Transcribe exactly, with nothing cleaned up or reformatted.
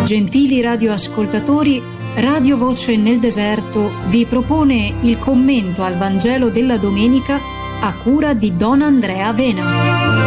Gentili radioascoltatori, Radio Voce nel Deserto vi propone il commento al Vangelo della domenica a cura di Don Andrea Vena.